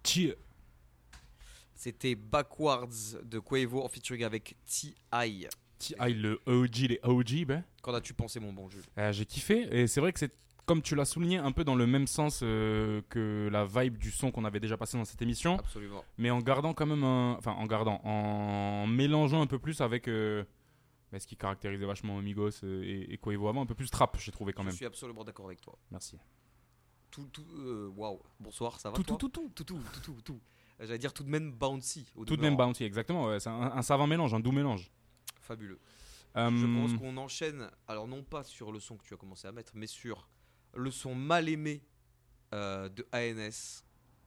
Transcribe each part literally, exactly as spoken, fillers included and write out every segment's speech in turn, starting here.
Chill. C'était Backwards de Quavo en featuring avec T I. T I, le O G, les O G, ben. Qu'en as-tu pensé, mon bon Jules? Euh, j'ai kiffé et c'est vrai que c'est, comme tu l'as souligné, un peu dans le même sens euh, que la vibe du son qu'on avait déjà passé dans cette émission. Absolument. Mais en gardant quand même un... Enfin, en gardant, en mélangeant un peu plus avec euh, bah, ce qui caractérisait vachement Amigos euh, et, et Quavo avant, un peu plus trap, j'ai trouvé quand Je même. suis absolument d'accord avec toi. Merci. Tout, tout, euh, waouh. Bonsoir, ça va Tout, toi tout, tout, tout, tout, tout, tout, tout. Euh, J'allais dire tout de même bouncy. Au Tout de demeurant. même bounty, exactement. Ouais, c'est un, un savant mélange, un doux mélange. Fabuleux. Euh, Je propose qu'on enchaîne, alors non pas sur le son que tu as commencé à mettre, mais sur le son mal aimé euh, de A N S.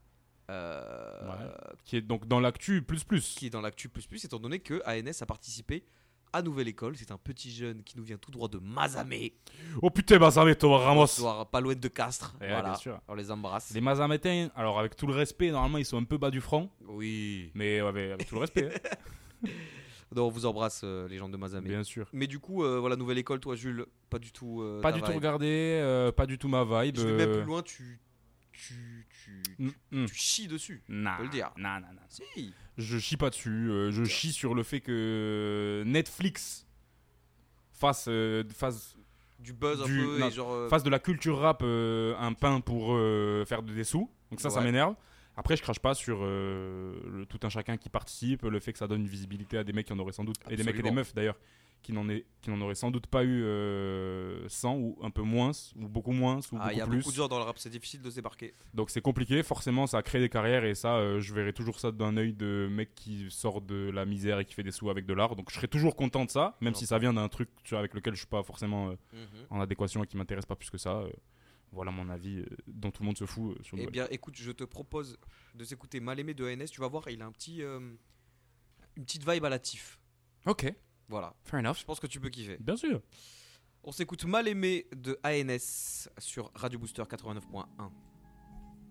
Euh, ouais. Qui est donc dans l'actu plus plus. Qui est dans l'actu plus plus, étant donné que A N S a participé à Nouvelle École. C'est un petit jeune qui nous vient tout droit de Mazamet. Oh putain, Mazamet, Thomas Ramos. Bonsoir, pas loin de Castres. Eh, voilà, bien sûr. on les embrasse. Les Mazamétains, alors avec tout le respect, normalement ils sont un peu bas du front. Oui. Mais avec, avec tout le respect. hein. Non, on vous embrasse, euh, les gens de Mazamet. Bien sûr. Mais du coup, euh, voilà, Nouvelle École, toi, Jules, pas du tout. Euh, Pas ta du tout vibe. regardé, euh, pas du tout ma vibe. Je vais même euh, plus loin, tu. Tu. Tu, mm, tu, mm. tu chies dessus. Nah, on peut le dire. nah, nah, nah. Si. Je chie pas dessus. euh, je chie sur le fait que Netflix fasse, euh, fasse, Du buzz Du- un peu non, et genre. euh, fasse de la culture rap euh, un pain pour euh, faire des sous. Donc ça, ça Ouais. m'énerve. Après, je crache pas sur euh, le, tout un chacun qui participe, le fait que ça donne une visibilité à des mecs qui en auraient sans doute, et des mecs et des Absolument. meufs d'ailleurs, qui n'en, est- qui n'en auraient sans doute pas eu euh, cent ou un peu moins, ou beaucoup moins, ou Ah, il y a beaucoup plus. beaucoup de gens dans le rap, c'est difficile de se débarquer. Donc c'est compliqué, forcément ça crée des carrières et ça euh, je verrai toujours ça d'un œil de mec qui sort de la misère et qui fait des sous avec de l'art. Donc je serai toujours content de ça, même J'entends. si ça vient d'un truc tu vois, avec lequel je suis pas forcément euh, Mhm. en adéquation et qui m'intéresse pas plus que ça. euh. Voilà mon avis euh, dont tout le monde se fout euh, sur Eh Noël. bien, écoute, je te propose de s'écouter Mal aimé de A N S. Tu vas voir, il a un petit, euh, une petite vibe à la Tif. Ok, Voilà. fair enough. Je pense que tu peux kiffer. Bien sûr. On s'écoute Mal aimé de A N S sur Radio Booster quatre-vingt-neuf point un.